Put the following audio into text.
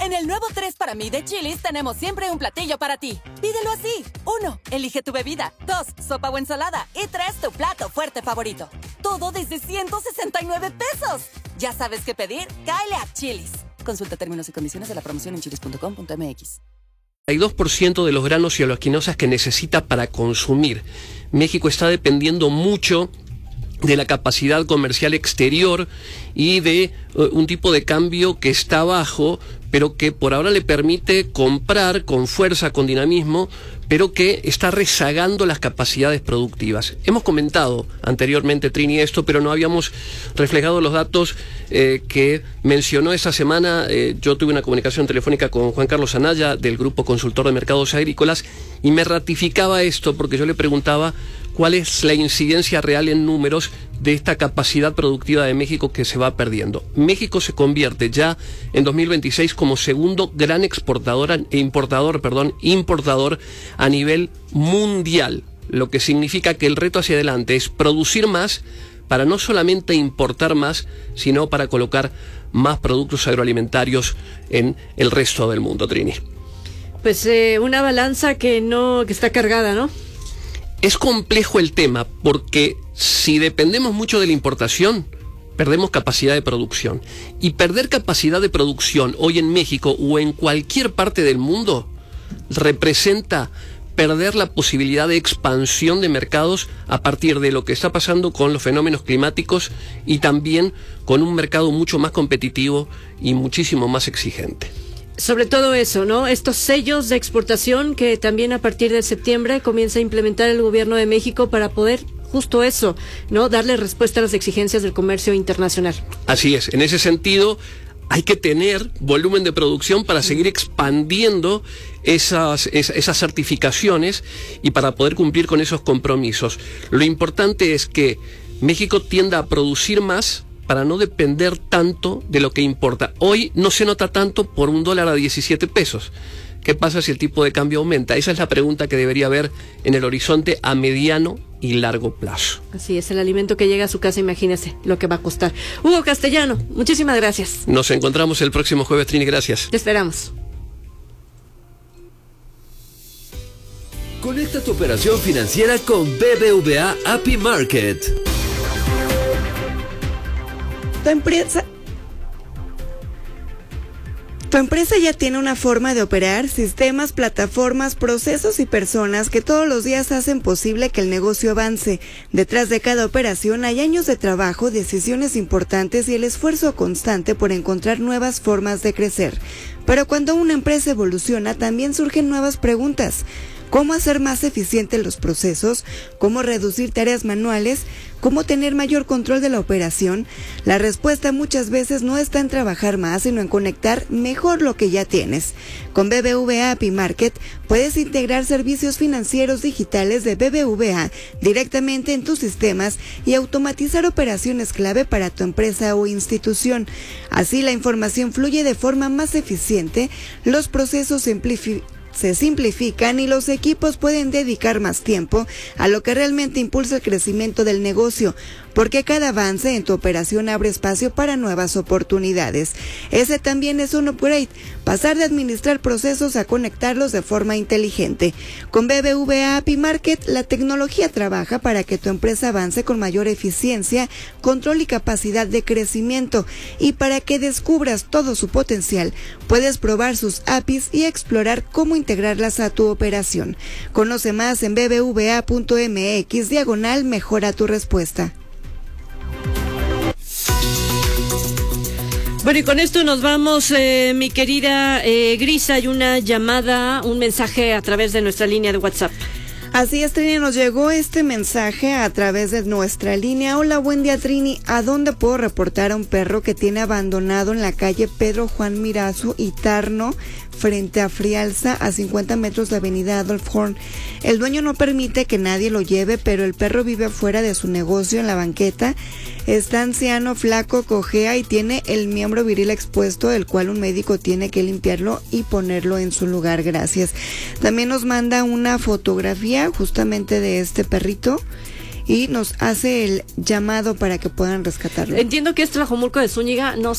En el nuevo 3 para mí de Chili's tenemos siempre un platillo para ti. Pídelo así. 1. Elige tu bebida. 2. Sopa o ensalada. Y 3. Tu plato fuerte favorito. Todo desde 169 pesos. ¿Ya sabes qué pedir? Cáele a Chili's. Consulta términos y condiciones de la promoción en chilis.com.mx. 32% de los granos y oleaginosas que necesita para consumir. México está dependiendo mucho de la capacidad comercial exterior y de un tipo de cambio que está bajo, pero que por ahora le permite comprar con fuerza, con dinamismo, pero que está rezagando las capacidades productivas. Hemos comentado anteriormente, Trini, esto, pero no habíamos reflejado los datos que mencionó esa semana. Yo tuve una comunicación telefónica con Juan Carlos Anaya, del Grupo Consultor de Mercados Agrícolas, y me ratificaba esto porque yo le preguntaba cuál es la incidencia real en números de esta capacidad productiva de México que se va perdiendo. México se convierte ya en 2026 como segundo gran importador a nivel mundial, lo que significa que el reto hacia adelante es producir más para no solamente importar más, sino para colocar más productos agroalimentarios en el resto del mundo, Trini. Pues una balanza que está cargada, ¿no? Es complejo el tema porque si dependemos mucho de la importación, perdemos capacidad de producción. Y perder capacidad de producción hoy en México o en cualquier parte del mundo representa perder la posibilidad de expansión de mercados a partir de lo que está pasando con los fenómenos climáticos y también con un mercado mucho más competitivo y muchísimo más exigente. Sobre todo eso, ¿no? Estos sellos de exportación que también a partir de septiembre comienza a implementar el gobierno de México para poder justo eso, ¿no? Darle respuesta a las exigencias del comercio internacional. Así es, en ese sentido hay que tener volumen de producción para seguir expandiendo esas certificaciones y para poder cumplir con esos compromisos. Lo importante es que México tienda a producir más para no depender tanto de lo que importa. Hoy no se nota tanto por $1 a 17 pesos. ¿Qué pasa si el tipo de cambio aumenta? Esa es la pregunta que debería haber en el horizonte a mediano y largo plazo. Así es, el alimento que llega a su casa, imagínese lo que va a costar. Hugo Castellano, muchísimas gracias. Nos encontramos el próximo jueves, Trini, gracias. Te esperamos. Conecta tu operación financiera con BBVA API Market. Tu empresa ya tiene una forma de operar, sistemas, plataformas, procesos y personas que todos los días hacen posible que el negocio avance. Detrás de cada operación hay años de trabajo, decisiones importantes y el esfuerzo constante por encontrar nuevas formas de crecer. Pero cuando una empresa evoluciona, también surgen nuevas preguntas. ¿Cómo hacer más eficientes los procesos? ¿Cómo reducir tareas manuales? ¿Cómo tener mayor control de la operación? La respuesta muchas veces no está en trabajar más, sino en conectar mejor lo que ya tienes. Con BBVA API Market puedes integrar servicios financieros digitales de BBVA directamente en tus sistemas y automatizar operaciones clave para tu empresa o institución. Así la información fluye de forma más eficiente, los procesos se simplifican y los equipos pueden dedicar más tiempo a lo que realmente impulsa el crecimiento del negocio, porque cada avance en tu operación abre espacio para nuevas oportunidades. Ese también es un upgrade, pasar de administrar procesos a conectarlos de forma inteligente. Con BBVA API Market, la tecnología trabaja para que tu empresa avance con mayor eficiencia, control y capacidad de crecimiento, y para que descubras todo su potencial, puedes probar sus APIs y explorar cómo integrarlas a tu operación. Conoce más en bbva.mx/mejora tu respuesta. Bueno, y con esto nos vamos, mi querida Gris. Hay una llamada, un mensaje a través de nuestra línea de WhatsApp. Así es, Trini, nos llegó este mensaje a través de nuestra línea. Hola, buen día, Trini. ¿A dónde puedo reportar a un perro que tiene abandonado en la calle Pedro Juan Mirazo y Tarno, frente a Frialza, a 50 metros de avenida Adolf Horn? El dueño no permite que nadie lo lleve, pero el perro vive afuera de su negocio en la banqueta. Está anciano, flaco, cojea y tiene el miembro viril expuesto, el cual un médico tiene que limpiarlo y ponerlo en su lugar. Gracias. También nos manda una fotografía justamente de este perrito y nos hace el llamado para que puedan rescatarlo. Entiendo que es Tlajomulco de Zúñiga, no